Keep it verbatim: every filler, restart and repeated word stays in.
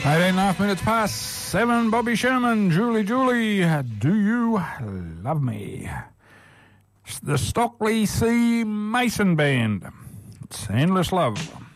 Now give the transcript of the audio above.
eighteen and a half minutes past seven. Bobby Sherman, Julie, Julie, do you love me? It's the Stockley C. Mason Band. It's Endless Love.